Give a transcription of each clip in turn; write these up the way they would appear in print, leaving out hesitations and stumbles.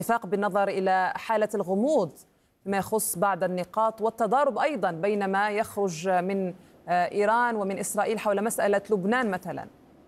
اتفاق بالنظر إلى حالة الغموض فيما يخص بعض النقاط والتضارب أيضا بين ما يخرج من إيران ومن إسرائيل حول مسألة لبنان مثلا.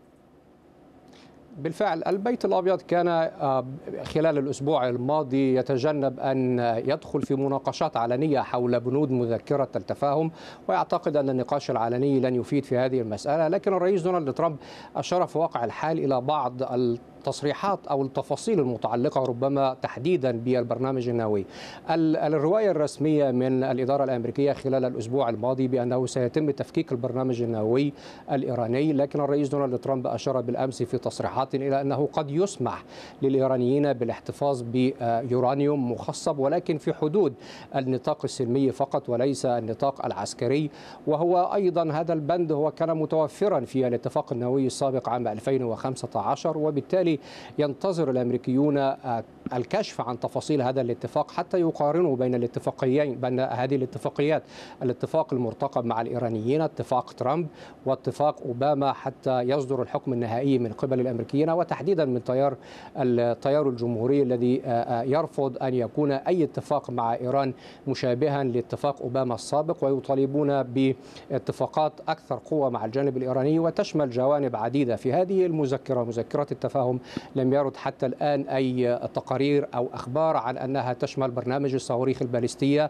بالفعل البيت الأبيض كان خلال الأسبوع الماضي يتجنب أن يدخل في مناقشات علنية حول بنود مذكرة التفاهم، ويعتقد أن النقاش العلني لن يفيد في هذه المسألة. لكن الرئيس دونالد ترامب أشار في واقع الحال إلى بعض التصريحات أو التفاصيل المتعلقة ربما تحديدا بالبرنامج النووي. الرواية الرسمية من الإدارة الأمريكية خلال الأسبوع الماضي بأنه سيتم تفكيك البرنامج النووي الإيراني، لكن الرئيس دونالد ترامب أشار بالأمس في تصريحات إلى أنه قد يسمح للإيرانيين بالاحتفاظ بيورانيوم مخصب، ولكن في حدود النطاق السلمي فقط وليس النطاق العسكري. وهو أيضا هذا البند هو كان متوفرا في الاتفاق النووي السابق عام 2015، وبالتالي ينتظر الأمريكيون الكشف عن تفاصيل هذا الاتفاق حتى يقارنوا بين الاتفاقيين، بين هذه الاتفاقيات، الاتفاق المرتقب مع الإيرانيين، اتفاق ترامب واتفاق أوباما، حتى يصدر الحكم النهائي من قبل الأمريكيين، وتحديدا من التيار الجمهوري الذي يرفض أن يكون أي اتفاق مع إيران مشابها لاتفاق أوباما السابق، ويطالبون باتفاقات أكثر قوة مع الجانب الإيراني وتشمل جوانب عديدة. في هذه المذكرة، مذكرة التفاهم، لم يرد حتى الآن أي تقارير أو أخبار عن أنها تشمل برنامج الصواريخ البالستية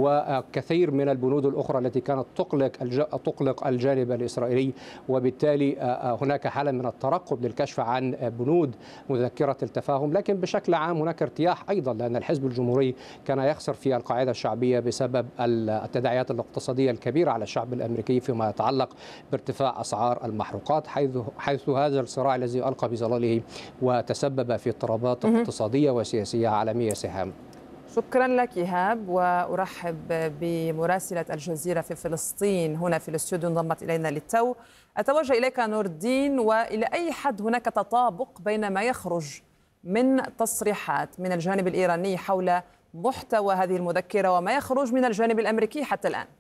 وكثير من البنود الأخرى التي كانت تقلق الجانب الإسرائيلي، وبالتالي هناك حالة من الترقب للكشف عن بنود مذكرة التفاهم. لكن بشكل عام هناك ارتياح أيضا، لأن الحزب الجمهوري كان يخسر في القاعدة الشعبية بسبب التداعيات الاقتصادية الكبيرة على الشعب الأمريكي فيما يتعلق بارتفاع أسعار المحروقات، حيث هذا الصراع الذي ألقى بظلاله وتسبب في اضطرابات اقتصادية وسياسية عالمية سهام. شكرا لك إيهاب، وأرحب بمراسلة الجزيرة في فلسطين هنا في الاستوديو انضمت إلينا للتو. أتوجه إليك نور الدين، وإلى أي حد هناك تطابق بين ما يخرج من تصريحات من الجانب الإيراني حول محتوى هذه المذكرة وما يخرج من الجانب الأمريكي حتى الآن؟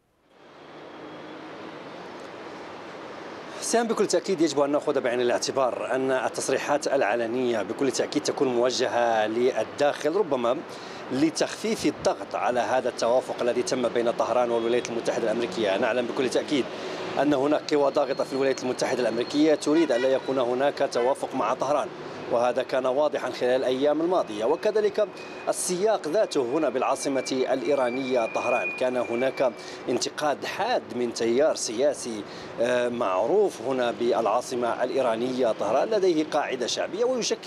سام، بكل تأكيد يجب أن نأخذ بعين الاعتبار أن التصريحات العلنية بكل تأكيد تكون موجهة للداخل، ربما لتخفيف الضغط على هذا التوافق الذي تم بين طهران والولايات المتحدة الأمريكية. نعلم بكل تأكيد أن هناك قوى ضاغطة في الولايات المتحدة الأمريكية تريد أن لا يكون هناك توافق مع طهران، وهذا كان واضحا خلال الأيام الماضية. وكذلك السياق ذاته هنا بالعاصمة الإيرانية طهران كان هناك انتقاد حاد من تيار سياسي معروف هنا بالعاصمة الإيرانية طهران، لديه قاعدة شعبية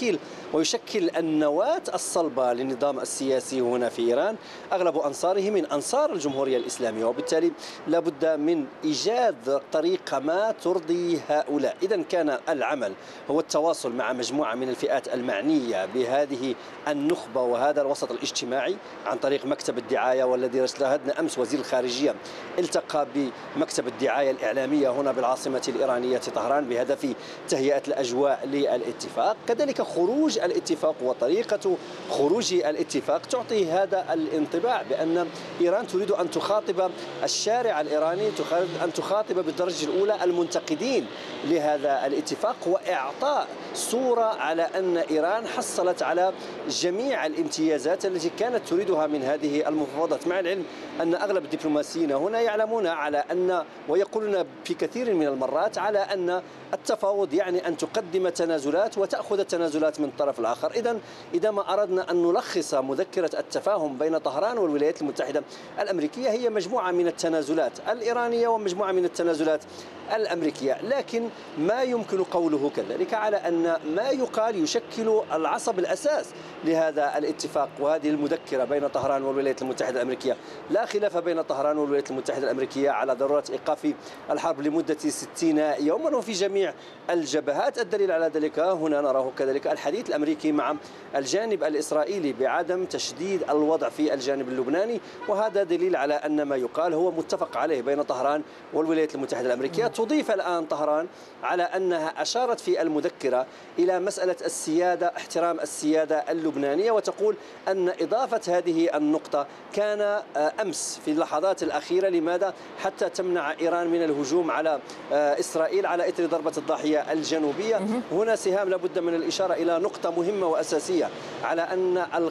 ويشكل النواة الصلبة للنظام السياسي هنا في إيران. أغلب أنصاره من أنصار الجمهورية الإسلامية، وبالتالي لابد من إيجاد طريقة ما ترضي هؤلاء. إذن كان العمل هو التواصل مع مجموعة من الفئات المعنية بهذه النخبة وهذا الوسط الاجتماعي عن طريق مكتب الدعاية، والذي شاهدنا أمس وزير الخارجية التقى بمكتب الدعاية الإعلامية هنا بالعاصمة الإيرانية طهران بهدف تهيئة الأجواء للاتفاق. كذلك خروج الاتفاق وطريقة خروج الاتفاق تعطي هذا الانطباع بأن إيران تريد أن تخاطب الشارع الإيراني، أن تخاطب بالدرجة الأولى المنتقدين لهذا الاتفاق، وإعطاء صورة على أن إيران حصلت على جميع الامتيازات التي كانت تريدها من هذه المفاوضات، مع العلم أن أغلب الدبلوماسيين هنا يعلمون على أن ويقولون في كثير من المرات على أن التفاوض يعني أن تقدم تنازلات وتأخذ التنازلات من الطرف الآخر. إذا ما أردنا أن نلخص مذكرة التفاهم بين طهران والولايات المتحدة الأمريكية هي مجموعة من التنازلات الإيرانية ومجموعة من التنازلات الأمريكية، لكن ما يمكن قوله كذلك على أن ما يقال يشكل العصب الأساس لهذا الاتفاق وهذه المذكرة بين طهران والولايات المتحدة الأمريكية. لا خلاف بين طهران والولايات المتحدة الأمريكية على ضرورة إيقاف الحرب لمدة 60 يوما وفي جميع الجبهات. الدليل على ذلك هنا نراه كذلك الحديث الأمريكي مع الجانب الإسرائيلي بعدم تشديد الوضع في الجانب اللبناني، وهذا دليل على أن ما يقال هو متفق عليه بين طهران والولايات المتحدة الأمريكية. تضيف الآن طهران على أنها أشارت في المذكرة إلى مسألة السيادة، احترام السيادة اللبنانية، وتقول أن إضافة هذه النقطة كان أمس في اللحظات الأخيرة. لماذا؟ حتى تمنع إيران من الهجوم على إسرائيل على إثر ضربة الضاحية الجنوبية. هنا سهام لابد من الإشارة إلى نقطة مهمة وأساسية على أن